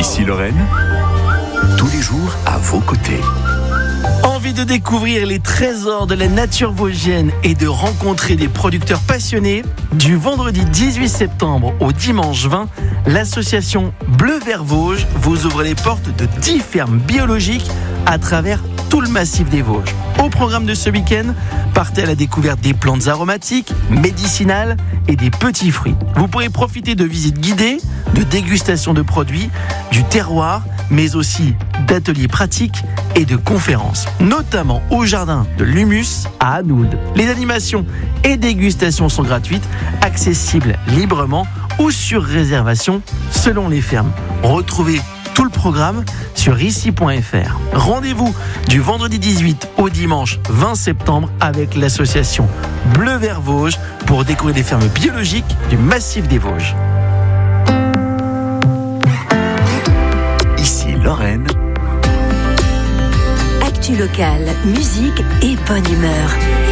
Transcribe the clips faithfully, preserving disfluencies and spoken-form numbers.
Ici Lorraine, tous les jours à vos côtés. Envie de découvrir les trésors de la nature vosgienne et de rencontrer des producteurs passionnés? Du vendredi dix-huit septembre au dimanche vingt, l'association Bleu Vert Vosges vous ouvre les portes de dix fermes biologiques à travers tout le massif des Vosges. Au programme de ce week-end, partez à la découverte des plantes aromatiques, médicinales et des petits fruits. Vous pourrez profiter de visites guidées, de dégustations de produits, du terroir, mais aussi d'ateliers pratiques et de conférences, notamment au jardin de l'Humus à Hanoud. Les animations et dégustations sont gratuites, accessibles librement ou sur réservation selon les fermes. Retrouvez tout le programme sur ici point f r. Rendez-vous du vendredi dix-huit au dimanche vingt septembre avec l'association Bleu Vert Vosges pour découvrir les fermes biologiques du massif des Vosges. Ici Lorraine. Actu locale, musique et bonne humeur.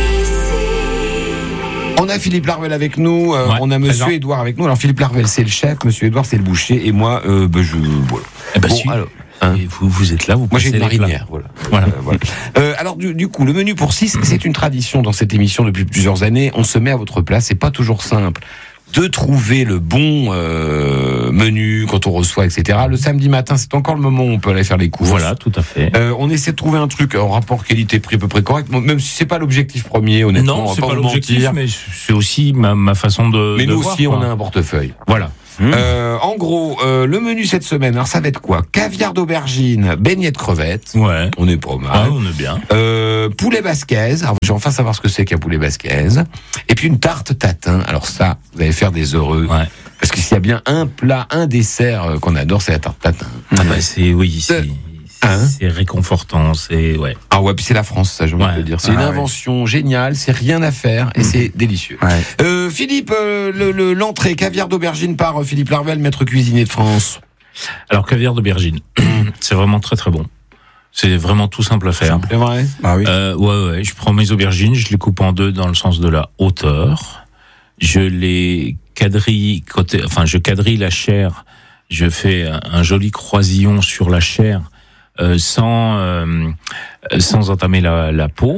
On a Philippe Larvel avec nous, euh, Ouais, on a Monsieur présent. Édouard avec nous. Alors Philippe Larvel c'est le chef, Monsieur Édouard c'est le boucher et moi, euh, bah, je voilà. Eh ben, Bon, si. alors, hein. Et vous, vous êtes là, vous Moi passez j'ai une les plats. marinière, voilà. Voilà. Euh, voilà. Euh, alors du, du coup, le menu pour six, c'est une tradition dans cette émission depuis plusieurs années. On se met à votre place, c'est pas toujours simple de trouver le bon euh, menu quand on reçoit, et cetera. Le samedi matin, c'est encore le moment où on peut aller faire les courses. Voilà, tout à fait. Euh, on essaie de trouver un truc en rapport qualité-prix à peu près correct, même si c'est pas l'objectif premier, honnêtement. on Non, va c'est pas vous l'objectif, mentir. mais c'est aussi ma, ma façon de. Mais de nous voir, aussi, quoi. on a un portefeuille. Voilà. Euh, en gros, euh, le menu cette semaine, alors ça va être quoi? Caviar d'aubergine, beignets de crevettes. Ouais. On est pas mal. Ah, on est bien. Euh, poulet basquaise. Alors, je vais enfin savoir ce que c'est qu'un poulet basquaise. Et puis une tarte tatin. Alors ça, vous allez faire des heureux. Ouais. Parce que s'il y a bien un plat, un dessert euh, qu'on adore, c'est la tarte tatin. Ah bah c'est oui, c'est, Euh, hein c'est réconfortant, c'est ouais. Ah ouais, puis c'est la France, ça, j'ai envie Ouais. de le dire. C'est Ah une ouais. invention géniale, c'est rien à faire et c'est délicieux. Ouais. Euh, Philippe, euh, le, le- l'entrée caviar d'aubergine par euh, Philippe Larvel, maître cuisinier de France. Alors caviar d'aubergine, c'est vraiment très très bon. C'est vraiment tout simple à faire. C'est vrai. Ah oui. Euh, ouais, ouais, je prends mes aubergines, je les coupe en deux dans le sens de la hauteur. Je les quadrille côté, enfin, je quadrille la chair. Je fais un, un joli croisillon sur la chair, euh, sans, euh, sans entamer la, la peau.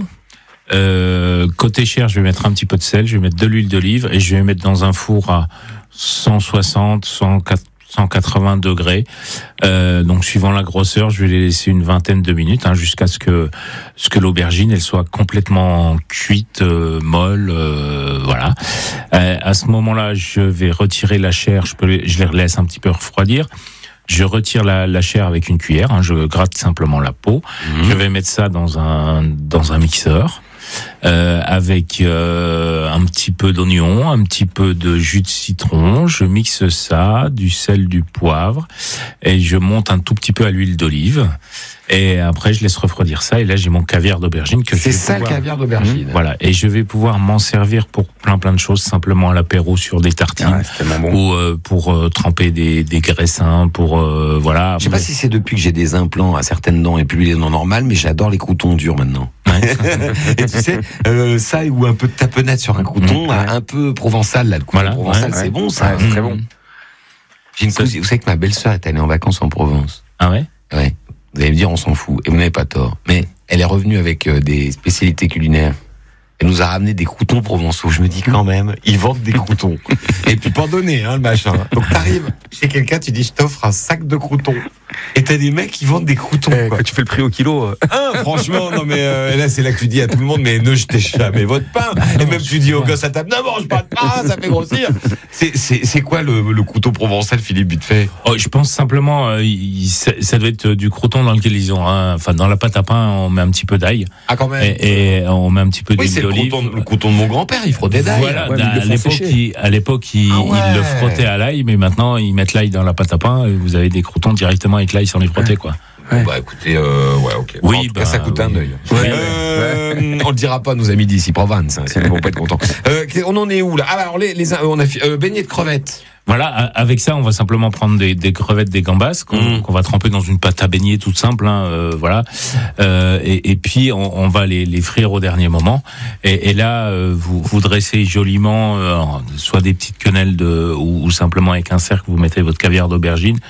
Euh, côté chair, je vais mettre un petit peu de sel, je vais mettre de l'huile d'olive et je vais mettre dans un four à cent soixante, cent quatre-vingts degrés. Euh, donc suivant la grosseur, je vais les laisser une vingtaine de minutes hein, jusqu'à ce que ce que l'aubergine elle soit complètement cuite, euh, molle, euh, voilà. Euh, à ce moment-là, je vais retirer la chair. Je peux, les, je les laisse un petit peu refroidir. Je retire la, la chair avec une cuillère. Hein, je gratte simplement la peau. Mmh. Je vais mettre ça dans un dans un mixeur. Euh, avec euh, un petit peu d'oignon, un petit peu de jus de citron, je mixe ça, du sel, du poivre, et je monte un tout petit peu à l'huile d'olive. Et après, je laisse refroidir ça. Et là, j'ai mon caviar d'aubergine que je C'est vais ça pouvoir... le caviar d'aubergine. Voilà. Et je vais pouvoir m'en servir pour plein plein de choses, simplement à l'apéro sur des tartines, Ah ouais, c'est tellement bon. ou euh, pour euh, tremper des, des graissins, pour euh, voilà. Je sais pas si c'est depuis que j'ai des implants à certaines dents et plus les dents normales, mais j'adore les croutons durs maintenant. Et tu sais, euh, ça ou un peu de tapenade sur un crouton, Mmh, ouais. un peu provençal, là, le crouton Voilà, provençal, ouais, c'est ouais. bon ça. Ouais, c'est très bon. J'ai une cousine, vous savez que ma belle-sœur est allée en vacances en Provence. Ah ouais. Ouais. Vous allez me dire, on s'en fout, et vous n'avez pas tort. Mais elle est revenue avec euh, des spécialités culinaires. Elle nous a ramené des croutons provençaux. Je me dis quand même, ils vendent des croutons. Et puis pas donné, hein, le machin. Donc t'arrives chez quelqu'un, tu dis, je t'offre un sac de croutons. Et t'as des mecs qui vendent des croutons. Eh, quoi. quand tu fais le prix au kilo. euh. Hein, franchement, non mais euh, là c'est là que tu dis à tout le monde, mais ne jetez jamais votre pain. Et même tu dis aux gosses à table, ne mange pas de pain, ça fait grossir. C'est c'est c'est quoi le, le couteau provençal, Philippe, vite fait? Oh, je pense simplement, euh, il- ça, ça doit être du crouton dans lequel ils ont, hein, enfin dans la pâte à pain, on met un petit peu d'ail Ah quand même. et, et on met un petit peu Oui, d'huile c'est le d'olive. couteau, le couteau de mon grand-père, il frottait d'ail. Voilà, Ouais, mais ils le à font l'époque, sécher. ils, à l'époque, ils, Ah ouais. ils le frottaient à l'ail, mais maintenant ils mettent l'ail dans la pâte à pain et vous avez des croutons directement avec l'ail sans les frotter, quoi. Bon, bah écoutez, euh, ouais, ok. Oui, en tout bah, cas, ça coûte un oui. œil. Ouais, Euh, on le dira pas à nos amis d'ici Provence, hein, sinon ils vont pas être contents. Euh, on en est où là? Ah, alors les, les on a fait, euh, beignets de crevettes. Voilà, a- avec ça, on va simplement prendre des, des crevettes, des gambas qu'on Mmh. qu'on va tremper dans une pâte à beignet toute simple, hein, euh, voilà. Euh, et, et puis on, on va les, les frire au dernier moment. Et, et là, euh, vous, vous dressez joliment, euh, soit des petites quenelles de, ou, ou simplement avec un cercle, vous mettez votre caviar d'aubergine. Vous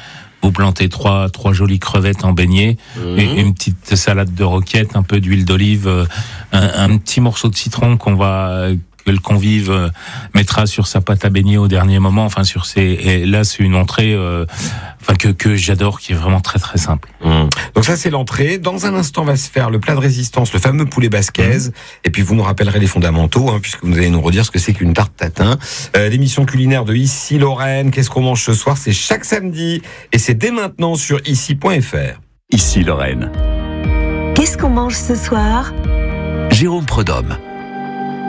vous plantez trois trois jolies crevettes en beignet, Mmh. une, une petite salade de roquette, un peu d'huile d'olive, euh, un, un petit morceau de citron qu'on va que le convive euh, mettra sur sa pâte à beignet au dernier moment. Enfin sur ses et là c'est une entrée euh, enfin que que j'adore, qui est vraiment très très simple. Mmh. Donc ça c'est l'entrée. Dans un instant va se faire le plat de résistance, le fameux poulet basquaise. Mmh. Et puis vous nous rappellerez les fondamentaux, hein, puisque vous allez nous redire ce que c'est qu'une tarte tatin. Euh, l'émission culinaire de Ici Lorraine, qu'est-ce qu'on mange ce soir, c'est chaque samedi et c'est dès maintenant sur ici point f r. Ici Lorraine. Qu'est-ce qu'on mange ce soir ? Jérôme Prudhomme.